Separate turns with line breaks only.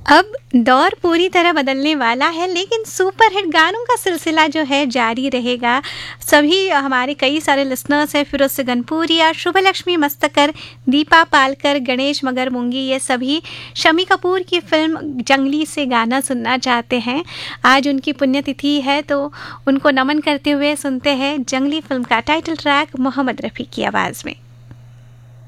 अब दौर पूरी तरह बदलने वाला है, लेकिन सुपरहिट गानों का सिलसिला जो है जारी रहेगा। सभी हमारे कई सारे लिसनर्स हैं, फिरोज से गनपुरिया, शुभलक्ष्मी मस्तकर, दीपा पालकर, गणेश मगर मुंगी, ये सभी शम्मी कपूर की फिल्म जंगली से गाना सुनना चाहते हैं। आज उनकी पुण्यतिथि है, तो उनको नमन करते हुए सुनते हैं जंगली फिल्म का टाइटल ट्रैक मोहम्मद रफ़ी की आवाज़ में।